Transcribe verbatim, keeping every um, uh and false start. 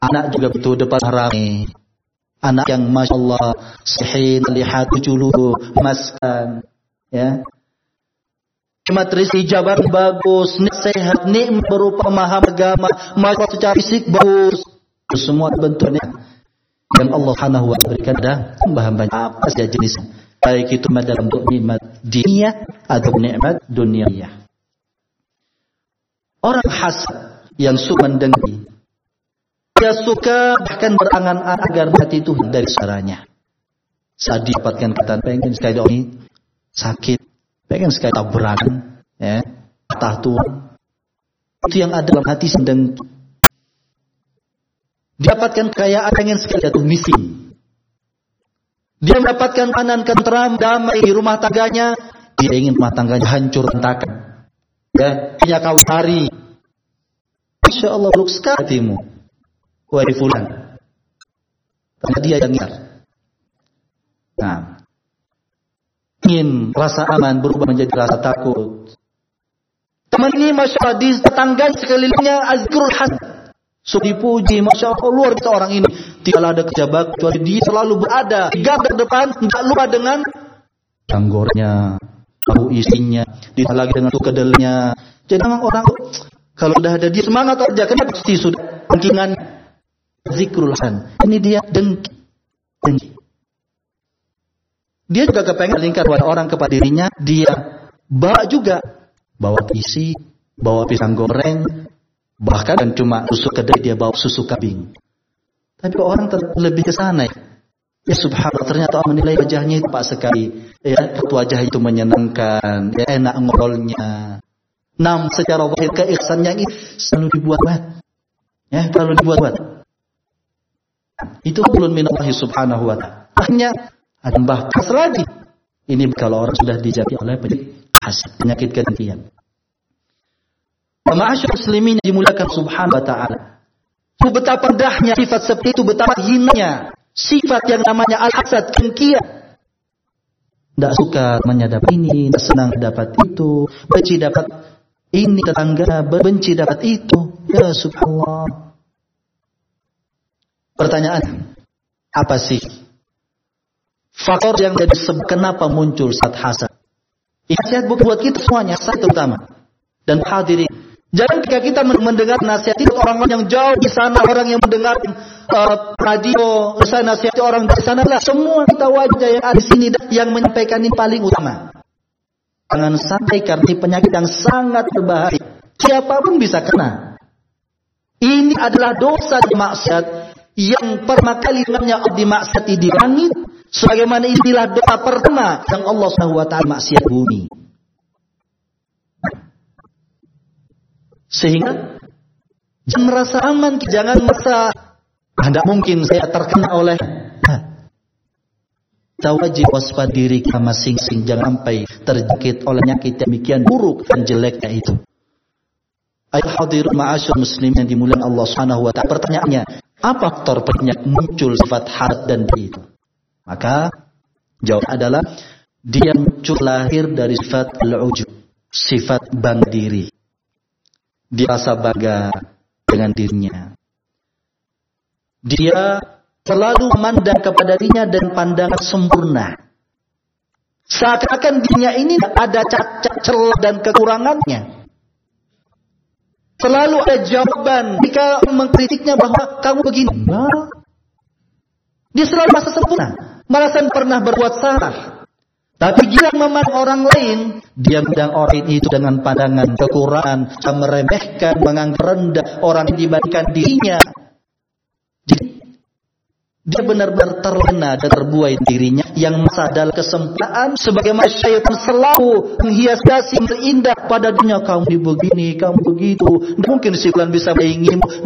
Anak juga betul depan ramai. Anak yang masya Allah sehin, lihat julu, maskan, ya. Materi jabar bagus, sehat, nikmat berupa pemahaman agama, masya secara fisik bagus. Semua bentuknya yang Allah Subhanahu wa taala berikan ada hamba-hamba apa saja jenisnya. Baik itu dalam bentuk nikmat dunia atau nikmat duniawiyah. Orang hasad yang suka mendengki, dia suka bahkan berangan-angan agar mati itu dari suaranya. Saat dapatkan kata pengen sekali ini sakit, pengen sekali tabrakan, ya, patah tulang. Itu yang ada dalam hati sedang dapatkan kekayaan, pengen sekali jatuh miskin. Dia mendapatkan panan tentram, damai di rumah tangganya, dia ingin rumah tangganya hancur berantakan. Ya, punya kau hari. Masya Allah, buruk sekali hatimu. Wahai fulan. Karena dia yang ingat. Nah, ingin rasa aman berubah menjadi rasa takut. Teman ini Masya Allah, di tetangga sekelilingnya azkrul hasan. So dipuji, Masya Allah, luar biasa orang ini. Tidak ada kerja bakti, kecuali dia selalu berada di garda depan, tidak lupa dengan anggornya, tahu isinya, ditambah lagi dengan kedelnya. Jadi memang orang kalau sudah ada dia semangat aja, kenapa pasti sudah bangkingan zikrul hasan. Ini dia dengki, dengki. Dia juga kepengen lingkar pada orang kepada dirinya, dia bawa juga, bawa isi, bawa pisang goreng, bahkan dan cuma susu kedelai dia bawa susu kambing. Tapi orang lebih ke sana ya. Ya subhanallah, ternyata orang menilai wajahnya itu pak sekali. Ya, wajah itu menyenangkan, ya enak ngobrolnya. Nam secara wahid keiksannya ini selalu dibuat-buat. Ya, selalu dibuat-buat. Itu ulun minallahi subhanahu wa ta'ala. Hanya ada bahkan lagi. Ini kalau orang sudah dijati oleh penyakit hasad, penyakit kedengkian. Ma'asyar muslimin yang dimuliakan subhanahu wa ta'ala. Betapa rendahnya sifat seperti itu, betapa hinanya sifat yang namanya al-hasad, dengkian. Tidak suka menyadap ini, tidak senang dapat itu, benci dapat ini tetangga, benci dapat itu. Ya subhanallah. Pertanyaan, apa sih faktor yang jadi sebab kenapa muncul sifat hasad? Nasihat buat kita semuanya, saya terutama dan hadirin. Jangan ketika kita mendengar nasihat itu orang-orang yang jauh di sana, orang yang mendengar uh, radio, saya nasihati orang di sana lah. Semua kita wajah yang ada di sini yang menyampaikan ini paling utama. Jangan sampai karena penyakit yang sangat berbahaya. Siapapun bisa kena. Ini adalah dosa di maksiat yang pertama kali namanya dimaksiati di langit. Sebagaimana inilah dosa pertama yang Allah subhanahu wa taala maksiat bumi. Sehingga jangan merasa aman, jangan merasa tidak mungkin saya terkena oleh. Kita wajib waspada diri kita masing-masing, jangan sampai terjangkit oleh penyakit yang demikian buruk dan jeleknya itu. Ayat hadirun ma'asyur muslim yang dimuliakan Allah Subhanahu wa taala. Pertanyaannya, apa faktor penyakit muncul sifat hasad dan itu? Maka jawab adalah dia muncul lahir dari sifat al-ujub, sifat bangga diri. Dia rasa bangga dengan dirinya. Dia selalu memandang kepada dirinya dan pandangan sempurna. Seakan-akan dirinya ini ada cacat, celah dan kekurangannya. Selalu ada jawaban jika mengkritiknya bahwa kamu begini. Nah, dia selalu merasa sempurna, merasa pernah berbuat salah. Tapi jika memandang orang lain, dia memandang orang itu dengan pandangan kekurangan, meremehkan, menganggap rendah orang yang dibandingkan dirinya. Jadi, dia benar-benar terlena dan terbuai dirinya yang masa dalam kesempurnaan, sebagaimana syaitan selalu menghias-hiasi, terindah pada dunia. Kamu begini, kamu begitu. Mungkin si fulan bisa menyaingimu,